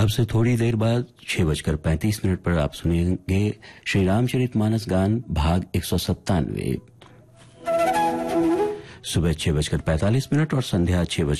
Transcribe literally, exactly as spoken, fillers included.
अब से थोड़ी देर बाद छह बजकर पैंतीस मिनट पर आप सुनेंगे श्री रामचरितमानस गान भाग एक सौ सत्तानवे। सुबह छह बजकर पैंतालीस मिनट और संध्या छह बजकर